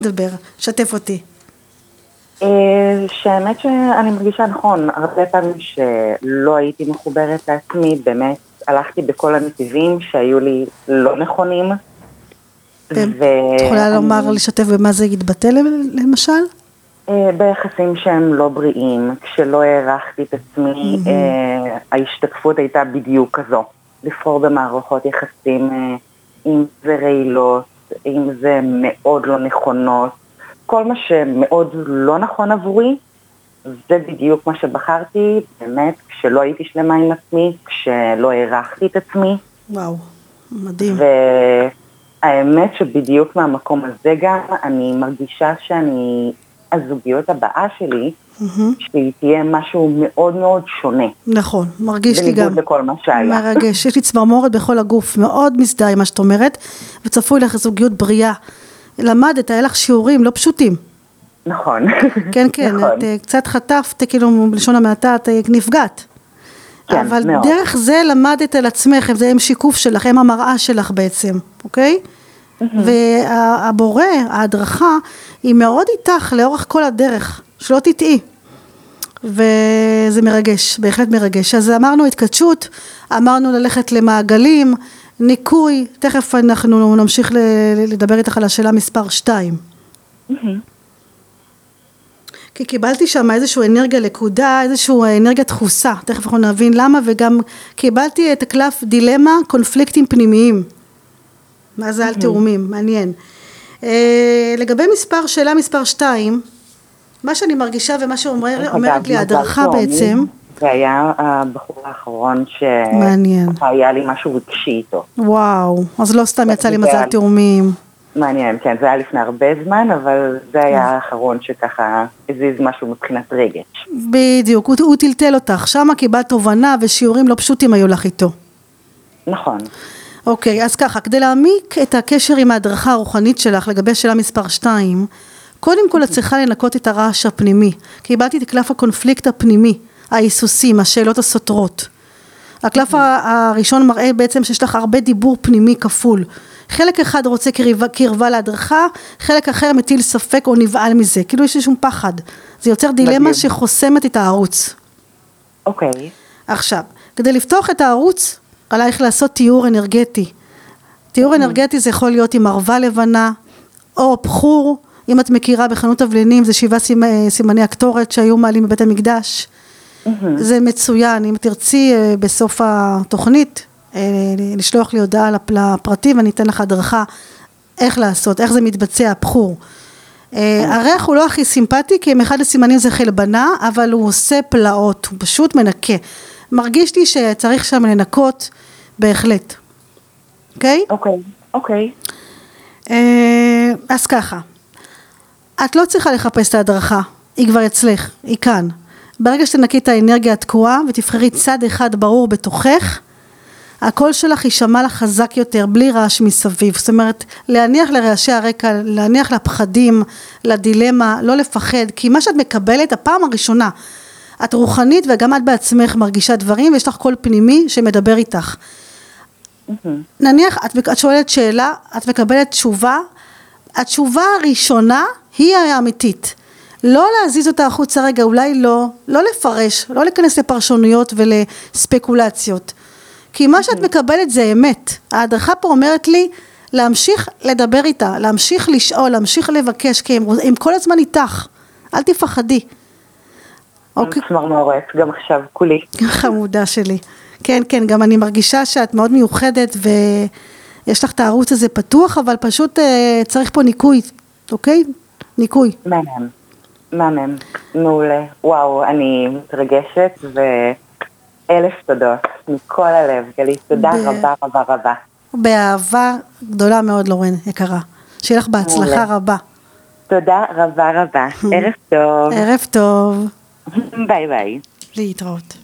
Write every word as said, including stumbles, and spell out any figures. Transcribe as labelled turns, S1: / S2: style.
S1: דבר, שתף אותי.
S2: שהאמת שאני מרגישה נכון, הרבה פעמים שלא הייתי מחוברת לעצמי, באמת הלכתי בכל הנתיבים שהיו לי לא נכונים.
S1: את יכולה לומר, לשתף במה זה יתבטא למשל?
S2: ביחסים שהם לא בריאים, כשלא הערכתי את עצמי, ההשתקפות הייתה בדיוק כזו. לבחור במערכות יחסים, אם זה רעילות, אם זה מאוד לא נכונות, כל מה שמאוד לא נכון עבורי, זה בדיוק מה שבחרתי, באמת, כשלא הייתי שלמה עם עצמי, כשלא הערכתי את עצמי.
S1: וואו, מדהים.
S2: והאמת שבדיוק מהמקום הזה גם, אני מרגישה שאני, הזוגיות הבאה שלי, שהיא תהיה משהו מאוד מאוד שונה.
S1: נכון, מרגיש לי גם.
S2: בניגוד לכל מה שהיה.
S1: מרגש, יש לי צמרמורת בכל הגוף, מאוד מזדהה עם מה שאת אומרת, וצפוי לך זוגיות בריאה. למדת, היה לך שיעורים לא פשוטים.
S2: נכון.
S1: כן, כן, את קצת חטפת, כאילו בלשון המעטה, את נפגעת.
S2: כן,
S1: אבל
S2: מאוד.
S1: דרך זה למדת על עצמך, זה הם שיקוף שלך, הם המראה שלך בעצם, אוקיי? והבורא, ההדרכה, היא מאוד איתך לאורך כל הדרך, שלא תטעי. וזה מרגש, בהחלט מרגש. אז אמרנו התקדשות, אמרנו ללכת למעגלים, ניקוי, תכף אנחנו נמשיך לדבר איתך על השאלה מספר שתיים. כי קיבלתי שם איזושהי אנרגיה לקודה, איזושהי אנרגיה דחוסה, תכף אנחנו נבין למה, וגם קיבלתי את הקלף דילמה, קונפליקטים פנימיים. מה זה על תאומים, מעניין. לגבי מספר, שאלה מספר שתיים, מה שאני מרגישה ומה שאומרת לי הדרכה בעצם,
S2: זה היה הבחור האחרון שהיה לי משהו רגשי איתו.
S1: וואו, אז לא סתם יצא לי מזל תאומים.
S2: מעניין, כן, זה היה לפני הרבה זמן, אבל זה היה האחרון שככה הזיז משהו מבחינת רגש.
S1: בדיוק, הוא, הוא טלטל אותך, שמה קיבלת תובנה ושיעורים לא פשוטים היו לך איתו.
S2: נכון.
S1: אוקיי, אז ככה, כדי להעמיק את הקשר עם ההדרכה הרוחנית שלך לגבי שאלה מספר שתיים, קודם כל את צריכה לנקות את הרעש הפנימי, כי קיבלתי את קלף הקונפליקט הפנימי, ההיסוסים, השאלות הסותרות. הקלף הראשון מראה בעצם שיש לך הרבה דיבור פנימי כפול. חלק אחד רוצה קרבה, קרבה להדרכה, חלק אחר מטיל ספק או נבעל מזה. כאילו יש שום פחד. זה יוצר דילמה שחוסמת את הערוץ.
S2: אוקיי.
S1: עכשיו, כדי לפתוח את הערוץ, עלייך לעשות תיאור אנרגטי. תיאור אנרגטי זה יכול להיות עם ערבה לבנה, או בחור, אם את מכירה בחנות תבלינים, זה שבעה סימני הקטורת שהיו מעלים בבית המקדש. זה מצוין, אם תרצי בסוף התוכנית, לשלוח לי הודעה לפרטים, ואני אתן לך הדרכה איך לעשות, איך זה מתבצע, בחור. הריח הוא לא הכי סימפטי, כי אחד הסימנים זה חלבנה, אבל הוא עושה פלאות, הוא פשוט מנקה. מרגיש לי שצריך שם לנקות, בהחלט. אוקיי?
S2: אוקיי, אוקיי.
S1: אז ככה, את לא צריכה לחפש את ההדרכה, היא כבר אצלך, היא כאן. ברגע שתנקי את האנרגיה התקועה ותבחרי צד אחד ברור בתוכך, הקול שלך יישמע לך חזק יותר, בלי רעש מסביב. זאת אומרת, להניח לרעשי הרקע, להניח לפחדים, לדילמה, לא לפחד, כי מה שאת מקבלת, הפעם הראשונה, את רוחנית וגם את בעצמך מרגישה דברים, ויש לך קול פנימי שמדבר איתך. נניח, את, את שואלת שאלה, את מקבלת תשובה, התשובה הראשונה היא האמיתית. לא להזיז אותה החוצה רגע, אולי לא, לא לפרש, לא להיכנס לפרשנויות ולספקולציות. כי מה שאת מקבלת זה אמת. ההדרכה פה אומרת לי להמשיך לדבר איתה, להמשיך לשאול, להמשיך לבקש, כי הם, הם כל הזמן איתך. אל תפחדי.
S2: אוקיי. צמרמורת, גם עכשיו כולי.
S1: חמודה שלי. כן, כן, גם אני מרגישה שאת מאוד מיוחדת ויש לך את הערוץ הזה פתוח, אבל פשוט אה, צריך פה ניקוי, אוקיי? ניקוי.
S2: מהמם, מהמם, מעולה. וואו, אני מתרגשת ואלף תודות מכל הלב, גלי, תודה ב... רבה רבה רבה.
S1: באהבה גדולה מאוד לורן, יקרה. שיהיה לך בהצלחה מעולה. רבה.
S2: תודה רבה רבה, ערב טוב.
S1: ערב טוב.
S2: ביי ביי.
S1: להתראות.